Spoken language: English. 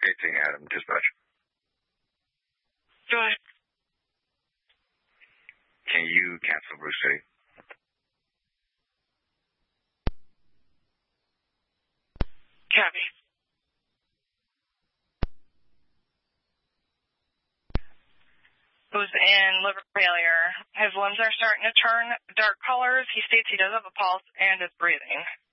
18 Adam, dispatch. Go ahead. Can you cancel Bruce City? Copy. Who's in liver failure. His limbs are starting to turn dark colors. He states he does have a pulse and is breathing.